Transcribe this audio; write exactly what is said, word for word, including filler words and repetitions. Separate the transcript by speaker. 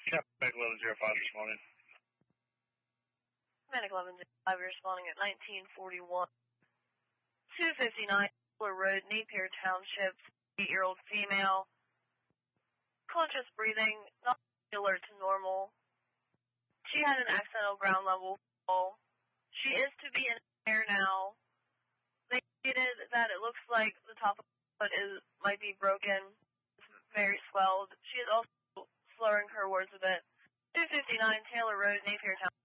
Speaker 1: Medic eleven zero five responding.
Speaker 2: Medic eleven zero five responding at nineteen forty-one. two fifty-nine Taylor Road, Napier Township, eight-year-old female. Conscious breathing, not alert to normal. She had an accidental ground level fall. She is to be in air now. They stated that it looks like the top of her foot is might be broken. It's very swelled. She is also slurring her words a bit. two fifty-nine Taylor Road, Napier Township.